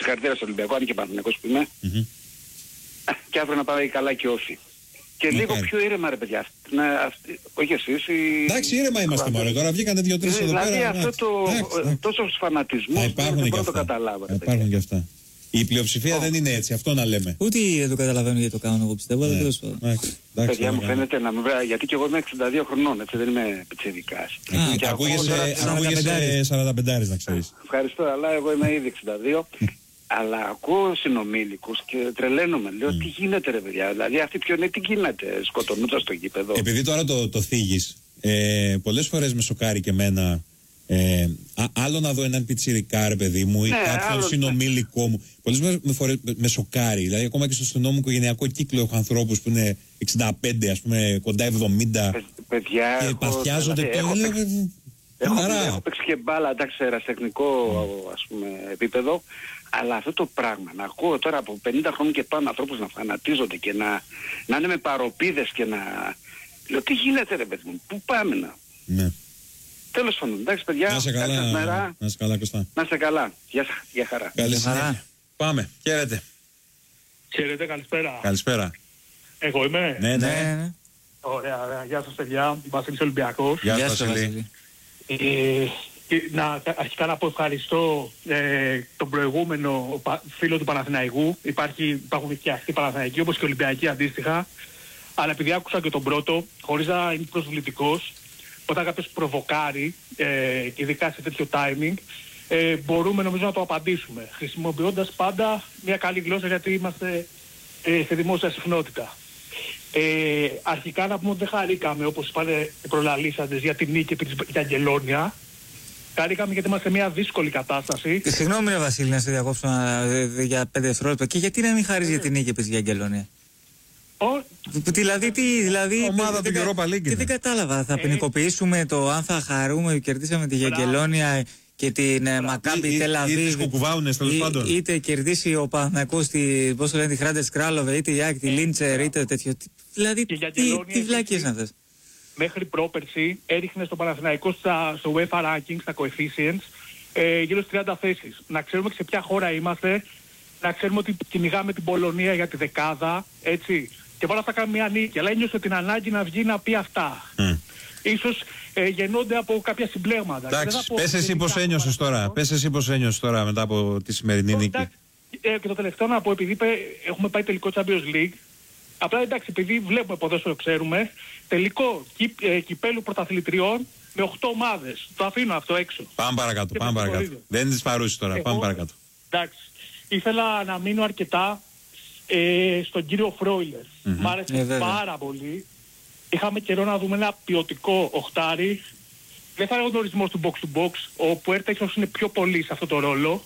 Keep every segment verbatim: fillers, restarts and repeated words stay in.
συγχαρητήρια στο Ολυμπιακό, αν και Παναθηναϊκός που είμαι. Mm-hmm. Και αύριο να πάει καλά και όσοι. Και ναι, λίγο πάει. πιο ήρεμα ρε παιδιά. Να, αυτή, όχι εσείς. Οι... Εντάξει, ήρεμα είμαστε μωρέ. Τώρα βγήκανε δύο-τρεις εδώ πέρα. Δηλαδή αυτό το τόσο φανατισμό δεν μπορώ να το καταλάβω. Υπάρχουν και αυτά. Η πλειοψηφία oh. δεν είναι έτσι, αυτό να λέμε. Ούτε δεν το καταλαβαίνω γιατί το κάνουν, εγώ πιστεύω. Ναι. Αλλά τέλος παιδιά μου φαίνεται να μην βρει, γιατί και εγώ είμαι εξήντα δύο χρονών, έτσι δεν είμαι πιτσιρικάς. Ακούγεσαι σαράντα πέντε να ξέρεις. Ευχαριστώ, αλλά εγώ είμαι ήδη εξήντα δύο. Αλλά ακούω συνομήλικους και τρελαίνομαι. Λέω mm. τι γίνεται ρε παιδιά, δηλαδή αυτοί ποιο είναι, τι γίνεται, σκοτωνούνται στο γήπεδο. Επειδή τώρα το, το θίγεις, ε, πολλές φορές με σοκάρει και εμένα. Ε, α, άλλο να δω έναν πιτσιρικά ρε παιδί μου ή ναι, κάποιον συνομήλικο μου. Πολλές φορές με, με σοκάρει. Δηλαδή, ακόμα και στο στενό μου οικογενειακό κύκλο έχω ανθρώπους που είναι εξήντα πέντε, ας πούμε, κοντά εβδομήντα. Παι, παιδιά, και παθιάζονται έχω, τώρα. Έχω, έχω, έχω παίξει και μπάλα, εντάξει, σε ερασιτεχνικό ας πούμε, επίπεδο. Αλλά αυτό το πράγμα, να ακούω τώρα από πενήντα χρόνια και πάνω ανθρώπους να φανατίζονται και να, να είναι με παροπίδες και να. Λέω, τι γίνεται ρε παιδί μου, πού πάμε να. Ναι. Τέλος πάντων, εντάξει παιδιά, να σε καλά, μέρα. Να σε καλά, Κωστά. Να σε καλά, γεια, γεια χαρά. Καλή χαρά. Πάμε, χαίρετε. Χαίρετε, καλησπέρα. Καλησπέρα. Εγώ είμαι. Ναι, ναι. ναι. Ωραία, ωραία. Γεια σας παιδιά, Βασίλης Ολυμπιακός. Γεια σας Βασίλη. Ε, και να, αρχικά να πω ευχαριστώ ε, τον προηγούμενο φίλο του Παναθηναϊκού. Υπάρχει, υπάρχουν και αυτοί Παναθηναϊκοί όπως και Ολυμπιακοί αντίστοιχα. Αλλά επειδή άκουσα και τον πρώτο, χωρίς να είναι προσβλητικός, όταν κάποιος προβοκάρει, ε, ειδικά σε τέτοιο timing, ε, μπορούμε νομίζω να το απαντήσουμε. Χρησιμοποιώντας πάντα μια καλή γλώσσα γιατί είμαστε ε, σε δημόσια συχνότητα. Ε, αρχικά να πούμε ότι δεν χαρήκαμε όπως είπατε οι προλαλήσαντες για την νίκη επί της Αγγελώνια. Χαρήκαμε γιατί είμαστε σε μια δύσκολη κατάσταση. Συγγνώμη ρε Βασίλη να σε διακόψω για πέντε δευτερόλεπτα. Και γιατί να μην χαρείς για την νίκη επί της Αγγελώνια. Oh. Δηλαδή τι, δηλαδή. Ομάδα του Europa League. Και δεν κατάλαβα. Θα ε, ποινικοποιήσουμε το αν θα χαρούμε, κερδίσαμε τη Αγγελώνια και την Μακάμπι Τελαβίβ. Είτε κερδίσει ο Παναθηναϊκός τη, πώς το λένε, τη Χράντες Κράλοβε, είτε η Άκ, τη Λίντσερ, είτε τέτοιο. Δηλαδή τι, τι βλάκες είναι αυτές. Μέχρι πρόπερση έριχνε στο Παναθηναϊκό στα, στο UEFA Ranking, στα coefficients, ε, γύρω στις τριάντα θέσεις. Να ξέρουμε και σε ποια χώρα είμαστε, να ξέρουμε ότι κυνηγάμε την Πολωνία για τη δεκάδα, έτσι. Και voilà θα κάνουμε μια νίκη, αλλά ένιωσε την ανάγκη να βγει να πει αυτά. Mm. Ίσως ε, γεννώνται από κάποια συμπλέγματα. Εντάξει, πες εσύ πώς ένιωσες τώρα, πες εσύ πώς ένιωσες τώρα μετά από τη σημερινή νίκη. Εντάξει, ε, και το τελευταίο να πω, επειδή είπε, έχουμε πάει τελικό Champions League, απλά εντάξει, επειδή βλέπουμε ποδόσφαιρο ξέρουμε, τελικό κυπ, ε, κυπέλου πρωταθλητριών με οκτώ ομάδες. Το αφήνω αυτό έξω. Πάμε παρακάτω, πάμε παρακάτω. Δεν είναι της παρούσης τώρα, Εγώ, πάμε παρακάτω. Εντάξει, ήθελα να μείνω αρκετά ε, στον κύριο Φρόιλερ. Mm-hmm. Μ' άρεσε yeah, πάρα πολύ. Είχαμε καιρό να δούμε ένα ποιοτικό οχτάρι. Δεν θα είναι ο ορισμός του box to box. Ο Πουέρτα ίσως είναι πιο πολύ σε αυτό το ρόλο.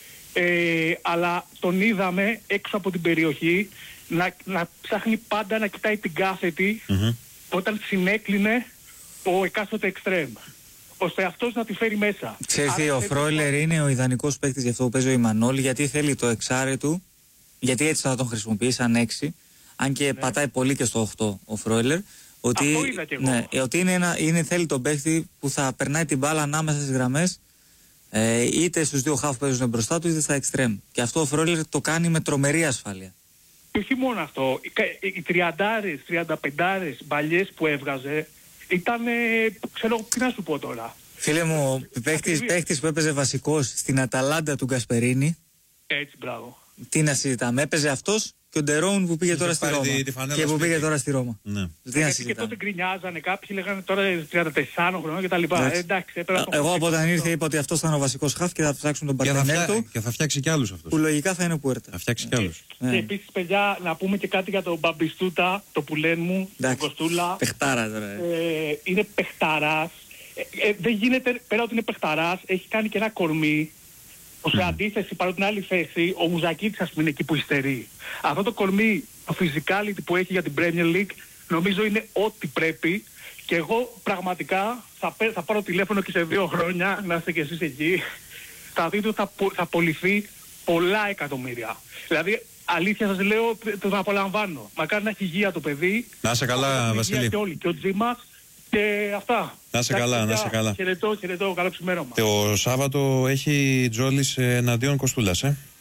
Ε, αλλά τον είδαμε έξω από την περιοχή να, να ψάχνει πάντα να κοιτάει την κάθετη mm-hmm. όταν συνέκλεινε ο εκάστοτε εξτρέμ. Ώστε αυτός να τη φέρει μέσα. Ξέρεις τι, ο Φρόιλερ είναι ο ιδανικός παίκτης για αυτό που παίζει ο Ιμανόλ, γιατί θέλει το εξάρι του, γιατί έτσι θα τον χρησιμοποιήσει σαν έξι, αν και ναι. πατάει πολύ και στο οκτώ ο Φρόιλερ. Ότι, αυτό είδα και εγώ. Ναι, ότι είναι ένα, είναι, θέλει τον παίκτη που θα περνάει την μπάλα ανάμεσα στις γραμμές, ε, είτε στους δύο χαφ που παίζουν μπροστά του, είτε στα εξτρέμ. Και αυτό ο Φρόιλερ το κάνει με τρομερή ασφάλεια. Και όχι μόνο αυτό, οι τριαντάρες, τριανταπεντάρες μπαλιές που έβγαζε ήταν, ξέρω τι να σου πω τώρα. Φίλε μου, παίχτης, παίχτης που έπαιζε βασικός στην Αταλάντα του Γκασπερίνη. Έτσι, μπράβο. Τι να συζητάμε, έπαιζε αυτός και ο Ντερόουν που πήγε τώρα στη Ρώμα. Τη, τη και που πήγε τώρα στη Ρώμα. Ναι. Τι να συζητάμε. Και τότε γκρινιάζανε κάποιοι, λέγανε τώρα τριάντα τέσσερα χρόνια και τα λοιπά. Ε, εντάξει, έπρεπε να Εγώ από όταν ήρθε είπα ότι αυτός θα είναι ο βασικός χαφ και θα ψάξουν τον παρτενέρ του. Και θα φτιάξει κι άλλους αυτός. Που λογικά θα είναι ο Πουέρτα. Θα φτιάξει κι άλλους. Και επίσης, παιδιά, να πούμε και κάτι για τον Μπαμπιστούτα, το που λένε μου, τον Κοστούλα. Παιχτάρα τώρα. Είναι παιχταράς. Δεν γίνεται, πέρα ότι είναι παιχταράς, έχει κάνει και ένα κορμί. Σε mm. αντίθεση, παρά την άλλη θέση, ο Μουζακίτης ας πούμε είναι εκεί που υστερεί. Αυτό το κορμί, το physicality που έχει για την Premier League, νομίζω είναι ό,τι πρέπει. Και εγώ πραγματικά θα, θα πάρω τηλέφωνο και σε δύο χρόνια, να είστε κι εσείς εκεί, θα δείτε ότι θα, θα πωληθεί πολλά εκατομμύρια. Δηλαδή, αλήθεια σας λέω, το απολαμβάνω. Μακάρι να έχει υγεία το παιδί. Να είσαι καλά, Βασίλη. Και όλοι, και ο Τζίμας. Και αυτά. Να είσαι καλά, να είσαι καλά. Χαιρετώ, χαιρετώ, καλό ξημέρωμα. Το Σάββατο έχει Τζόλης εναντίον Κοστούλας, ε.